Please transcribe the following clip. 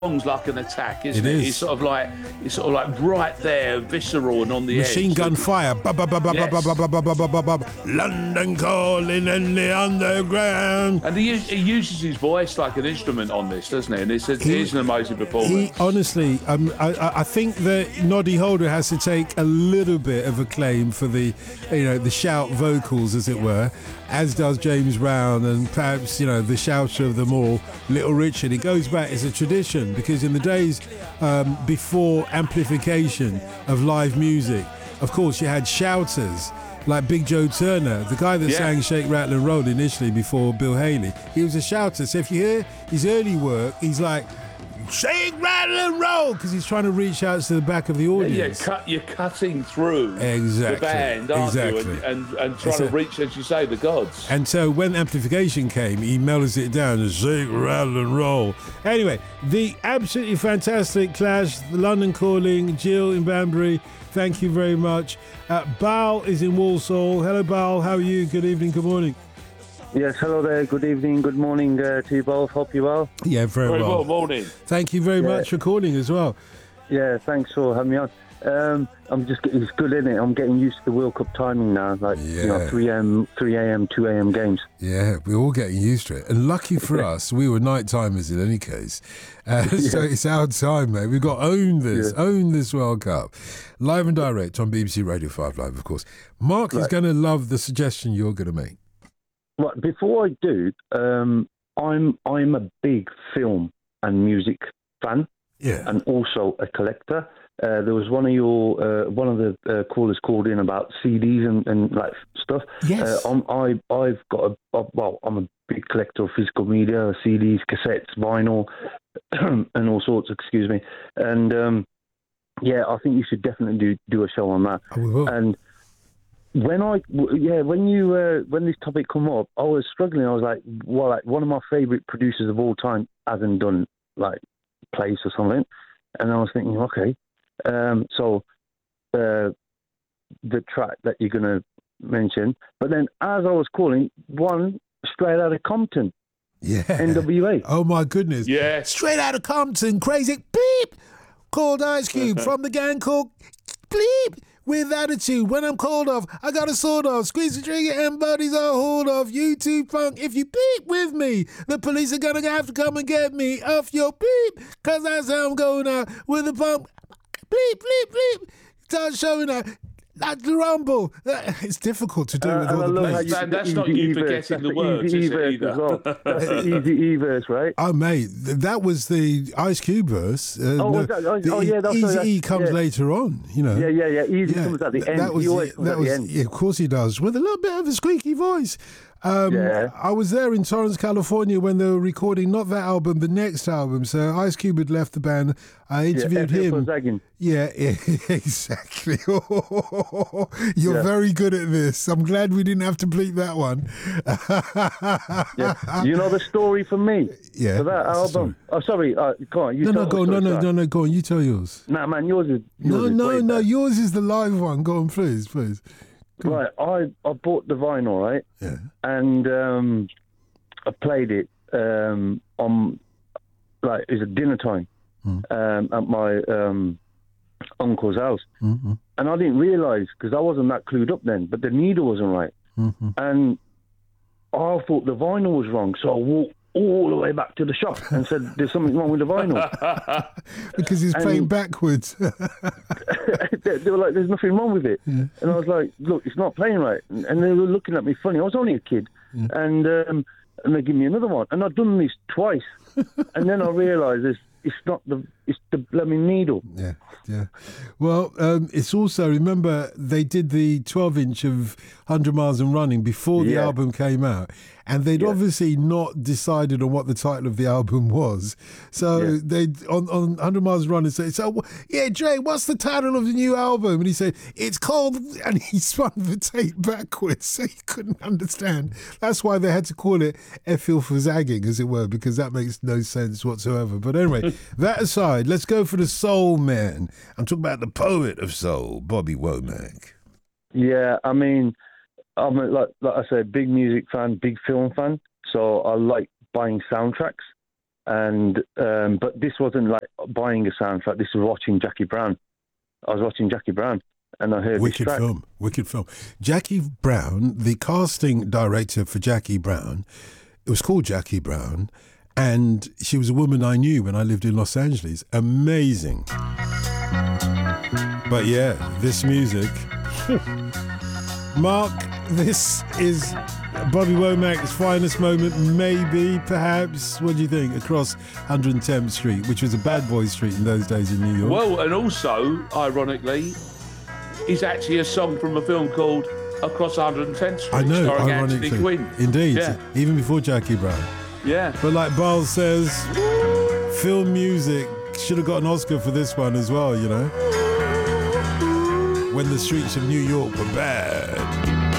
song's like an attack, isn't It it? is. It's sort of like right there, visceral and on the Machine edge. gun fire. London calling in the underground. And he uses his voice like an instrument on this, doesn't he? And it is an amazing performance. Honestly, I think that Noddy Holder has to take a little bit of acclaim for the shout vocals, as it were, as does James Brown and perhaps, the shouter of them all, Little Richard. It goes back, it's a tradition, because in the days before amplification of live music, of course, you had shouters like Big Joe Turner, the guy that sang Shake, Rattle and Roll initially before Bill Haley. He was a shouter. So if you hear his early work, he's like, shake, rattle and roll, because he's trying to reach out to the back of the audience. You're cutting through the band, aren't you? And trying to reach, as you say, the gods. And so when amplification came, he mellows it down and shake, rattle and roll. Anyway, the absolutely fantastic Clash, the London Calling, Jill in Banbury, thank you very much. Bal is in Walsall. Hello, Bal. How are you? Good evening, good morning. Yes, hello there. Good evening, good morning to you both. Hope you're well. Yeah, very well. Morning. Thank you very much for calling as well. Yeah, thanks for having me on. It's good, isn't it? I'm getting used to the World Cup timing now, 3 a.m., 2 a.m. games. Yeah, we're all getting used to it. And lucky for us, we were night timers in any case. So it's our time, mate. We've got to own this World Cup. Live and direct on BBC Radio 5 Live, of course. Mark is going to love the suggestion you're going to make. Right, before I do, I'm a big film and music fan, and also a collector. There was one of the callers called in about CDs and like stuff. Yes. I'm a big collector of physical media, CDs, cassettes, vinyl, and all sorts. Excuse me. And I think you should definitely do a show on that. Oh, we will. And when this topic come up, I was struggling. I was like, one of my favorite producers of all time hasn't done like Place or something, and I was thinking, okay, so the track that you're gonna mention, but then as I was calling, one straight out of Compton, NWA. Oh my goodness, yeah, straight out of Compton, crazy beep, called Ice Cube from the gang called Bleep. With attitude, when I'm called off, I got a sword off, squeeze the trigger and buddies are hauled off. You two punk, if you beep with me, the police are gonna have to come and get me off your beep, cause that's how I'm going out with the pump. Bleep, bleep, bleep. Start showing out. Like the rumble. It's difficult to do with all the plays. That's not you forgetting the words, is it, either? Well. That's the Easy E verse, right? Oh, mate, that was the Ice Cube verse. That's Easy E comes later on, Yeah. Easy comes at the end. He always comes at the end. Yeah, of course he does, with a little bit of a squeaky voice. I was there in Torrance, California when they were recording not that album, the next album. So Ice Cube had left the band. I interviewed him. Yeah, exactly. You're very good at this. I'm glad we didn't have to bleep that one. You know the story for me? Yeah. For that album. Oh, sorry. Go on. Go on. You tell yours. Nah, man, yours is yours is the live one. Go on, please. Right, I bought the vinyl, right? Yeah. And I played it on, like, it was at dinner time at my uncle's house. Mm-hmm. And I didn't realise, because I wasn't that clued up then, but the needle wasn't right. Mm-hmm. And I thought the vinyl was wrong, so I walked all the way back to the shop and said, there's something wrong with the vinyl. Because he's playing backwards. They were like, there's nothing wrong with it. Yeah. And I was like, look, it's not playing right. And they were looking at me funny. I was only a kid. Yeah. And they give me another one. And I'd done this twice. And then I realised it's the blooming needle. Yeah. Well, it's also, remember, they did the 12-inch of 100 Miles and Running before the album came out. And they'd obviously not decided on what the title of the album was. So they on 100 Miles and Running said, Dre, what's the title of the new album? And he said, it's called, and he spun the tape backwards, so he couldn't understand. That's why they had to call it F-Hill for Zagging, as it were, because that makes no sense whatsoever. But anyway, that aside, let's go for the soul man. I'm talking about the poet of soul, Bobby Womack. Yeah, I mean, I'm like I said, big music fan, big film fan. So I like buying soundtracks. And but this wasn't like buying a soundtrack. This was watching Jackie Brown. I was watching Jackie Brown, and I heard Wicked this track. Wicked film. Jackie Brown, the casting director for Jackie Brown, it was called Jackie Brown, and she was a woman I knew when I lived in Los Angeles. Amazing. But yeah, this music. Mark, this is Bobby Womack's finest moment, maybe, perhaps. What do you think? Across 110th Street, which was a bad boy street in those days in New York. Well, and also, ironically, is actually a song from a film called Across 110th Street, I know, starring ironically. Anthony Quinn. Indeed, Yeah. even before Jackie Brown. Yeah. But like Barles says, film music should have got an Oscar for this one as well, you know? When the streets of New York were bad.